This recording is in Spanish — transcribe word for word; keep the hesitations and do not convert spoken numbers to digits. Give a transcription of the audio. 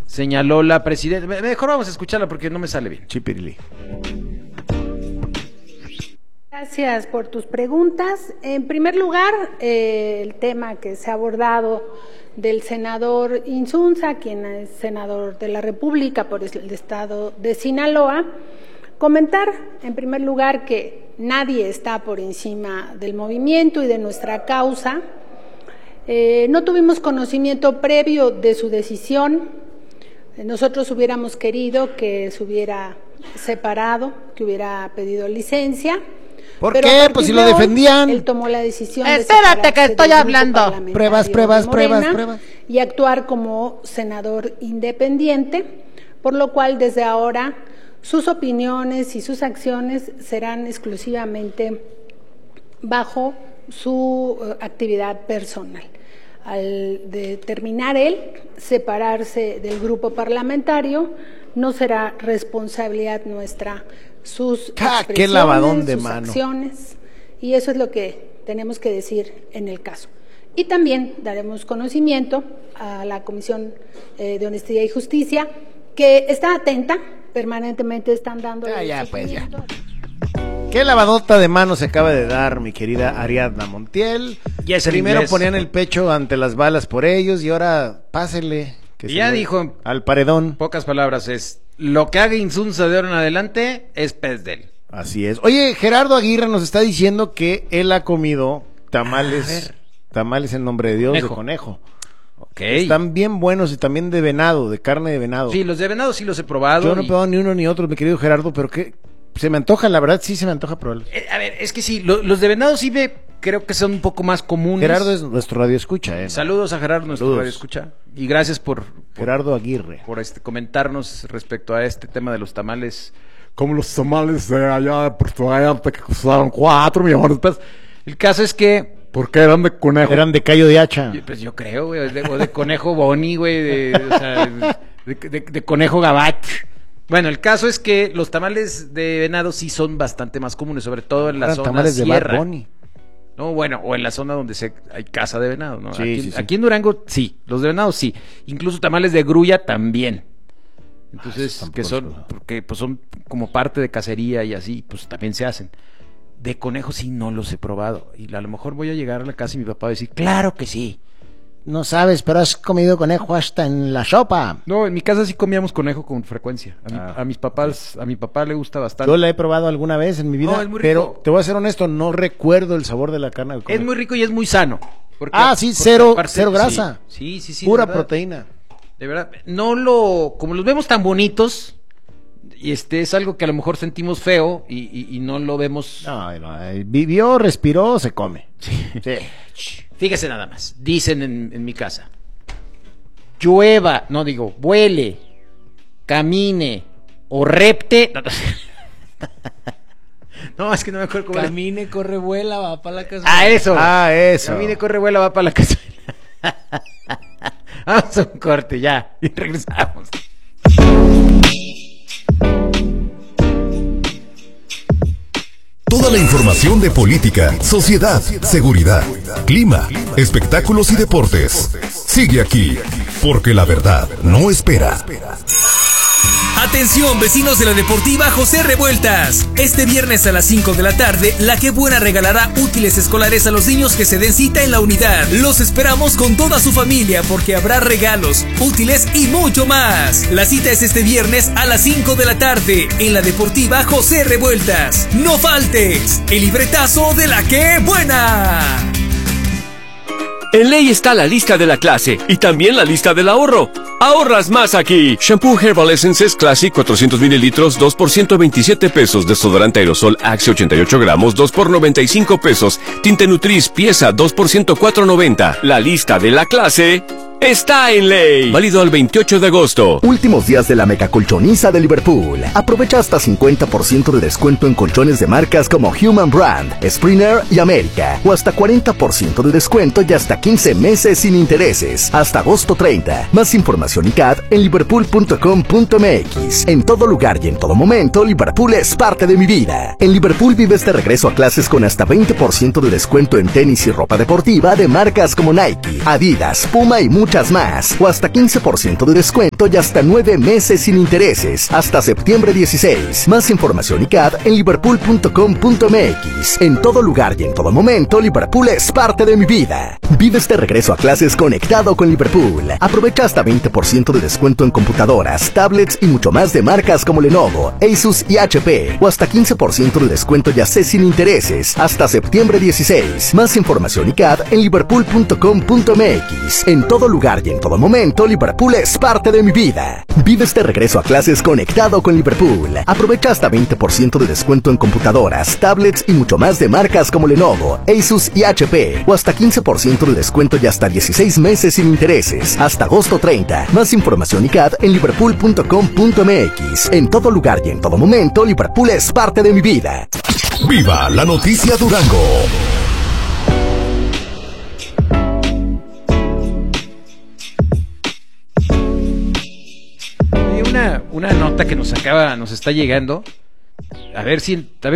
señaló la presidenta. Mejor vamos a escucharla porque no me sale bien. Chipirili. Gracias por tus preguntas. En primer lugar, eh, el tema que se ha abordado del senador Insunza, quien es senador de la República por el estado de Sinaloa. Comentar, en primer lugar, que nadie está por encima del movimiento y de nuestra causa. Eh, no tuvimos conocimiento previo de su decisión. Nosotros hubiéramos querido que se hubiera separado, que hubiera pedido licencia. ¿Por qué? Pues si lo defendían. Él tomó la decisión de Espérate que estoy hablando. Pruebas, pruebas, pruebas, pruebas. Y actuar como senador independiente, por lo cual desde ahora sus opiniones y sus acciones serán exclusivamente bajo su uh, actividad personal. Al determinar él separarse del grupo parlamentario, no será responsabilidad nuestra sus ¡Ah, expresiones, qué lavadón de sus mano! acciones, y eso es lo que tenemos que decir en el caso. Y también daremos conocimiento a la Comisión eh, de Honestidad y Justicia, que está atenta, permanentemente están dando... Ya, ya, pues ya. Qué lavadota de mano se acaba de dar, mi querida Ariadna Montiel. Ya es el Primero inglés. ponían el pecho ante las balas por ellos y ahora pásele. Que Y ya se lo- dijo, al paredón. pocas palabras, es lo que haga Insunza de ahora en adelante es pez de él. Así es. Oye, Gerardo Aguirre nos está diciendo que él ha comido tamales, A ver. tamales en nombre de Dios Conejo. de conejo. Ok. Están bien buenos y también de venado, de carne de venado. Sí, los de venado sí los he probado. Yo no he y- probado ni uno ni otro, mi querido Gerardo, pero que se me antoja, la verdad sí se me antoja probarlos. Eh, a ver, es que sí, lo- los de venado sí me creo que son un poco más comunes. Gerardo es nuestro radio escucha, ¿eh? Saludos a Gerardo, nuestro Saludos. radio escucha. Y gracias por, por, Gerardo Aguirre. por este, comentarnos respecto a este tema de los tamales. Como los tamales de allá de Puerto Vallarta que costaron cuatro millones de pesos. El caso es que, ¿Por qué eran de conejo? Eran de callo de hacha. yo- pues yo creo, güey, de, o de conejo Boni, güey, de, o sea, de, de- de conejo Gabat. Bueno, el caso es que los tamales de venado sí son bastante más comunes, sobre todo en la Eran zona tamales de sierra. Bad Bunny. No, bueno, o en la zona donde se, hay caza de venado, ¿no? Sí, aquí, sí, sí. aquí en Durango, sí. Los de venado, sí. Incluso tamales de grulla también. Entonces, Ah, esos que son, tampoco. porque pues son como parte de cacería y así, pues también se hacen. De conejo sí no los he probado. Y a lo mejor voy a llegar a la casa y mi papá va a decir, claro que sí. No sabes, pero has comido conejo hasta en la sopa. No, en mi casa sí comíamos conejo con frecuencia. A, mi- Ah. a mis papás, a mi papá le gusta bastante. Yo la he probado alguna vez en mi vida, No, es muy rico. pero te voy a ser honesto, no recuerdo el sabor de la carne de Es conejo. muy rico y es muy sano. Porque- Ah, sí, porque cero- aparte- cero grasa. Sí, sí, sí. sí, Pura de verdad. proteína. De verdad, no lo, como los vemos tan bonitos, y este es algo que a lo mejor sentimos feo y, y- y no lo vemos. No, no, eh, vivió, respiró, se come. Sí. Fíjese nada más, dicen en, en mi casa, llueva, no digo, vuele, camine o repte. No, no, no, es que no me acuerdo cómo era. Camine, corre, vuela, va para la casa. Ah, eso. Ah, eso. Camine, corre, vuela, va para la casa. Vamos a un corte ya y regresamos. Toda la información de política, sociedad, seguridad, clima, espectáculos y deportes. Sigue aquí, porque la verdad no espera. Atención, vecinos de la Deportiva José Revueltas. Este viernes a las cinco de la tarde, La Qué Buena regalará útiles escolares a los niños que se den cita en la unidad. Los esperamos con toda su familia porque habrá regalos, útiles y mucho más. La cita es este viernes a las cinco de la tarde en la Deportiva José Revueltas. ¡No faltes! El libretazo de La Qué Buena. En Ley está la lista de la clase y también la lista del ahorro. Ahorras más aquí. Shampoo Herbal Essences Classic cuatrocientos mililitros, dos por ciento veintisiete pesos. Desodorante aerosol Axe ochenta y ocho gramos, dos por noventa y cinco pesos. Tinte Nutris pieza, dos por ciento cuatro noventa. La lista de la clase está en Ley. Válido al veintiocho de agosto. Últimos días de la mega colchoniza de Liverpool. Aprovecha hasta cincuenta por ciento de descuento en colchones de marcas como Human Brand, Springer y América. O hasta cuarenta por ciento de descuento y hasta quince meses sin intereses. Hasta agosto treinta. Más información y C A D en liverpool punto com punto m x. En todo lugar y en todo momento, Liverpool es parte de mi vida. En Liverpool vives de regreso a clases con hasta veinte por ciento de descuento en tenis y ropa deportiva de marcas como Nike, Adidas, Puma y mucho muchas más. O hasta quince por ciento de descuento y hasta nueve meses sin intereses. Hasta septiembre dieciséis. Más información y C A D en liverpool punto com punto m x. En todo lugar y en todo momento, Liverpool es parte de mi vida. Vive este regreso a clases conectado con Liverpool. Aprovecha hasta veinte por ciento de descuento en computadoras, tablets y mucho más de marcas como Lenovo, Asus y H P. O hasta quince por ciento de descuento ya sé sin intereses. Hasta septiembre dieciséis. Más información y C A D en liverpool punto com punto m x. En todo lugar y en todo momento, Liverpool es parte de mi vida. Vive este regreso a clases conectado con Liverpool. Aprovecha hasta veinte por ciento de descuento en computadoras, tablets y mucho más de marcas como Lenovo, Asus y H P. O hasta quince por ciento de descuento y hasta dieciséis meses sin intereses. Hasta agosto treinta. Más información y C A D en liverpool punto com punto m x. En todo lugar y en todo momento, Liverpool es parte de mi vida. ¡Viva la noticia Durango! Y una, una nota que nos acaba, nos está llegando. A ver si, a ver